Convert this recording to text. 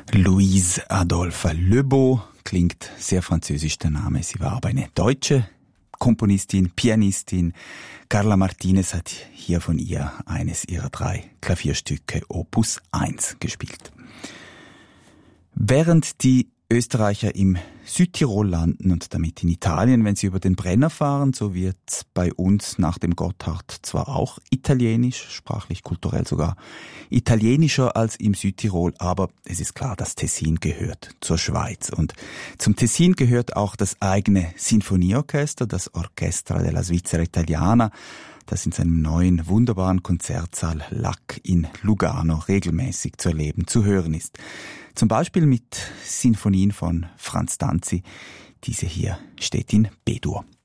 Louise Adolphe Lebeau, klingt sehr französisch der Name. Sie war aber eine deutsche Komponistin, Pianistin. Carla Martinez hat hier von ihr eines ihrer 3 Klavierstücke Opus 1 gespielt. Während die Österreicher im Südtirol landen und damit in Italien, wenn sie über den Brenner fahren, so wird bei uns nach dem Gotthard zwar auch italienisch, sprachlich, kulturell sogar italienischer als im Südtirol, aber es ist klar, das Tessin gehört zur Schweiz. Und zum Tessin gehört auch das eigene Sinfonieorchester, das Orchestra della Svizzera Italiana, das in seinem neuen, wunderbaren Konzertsaal LAC in Lugano regelmäßig zu erleben, zu hören ist. Zum Beispiel mit Sinfonien von Franz Danzi. Diese hier steht in B-Dur.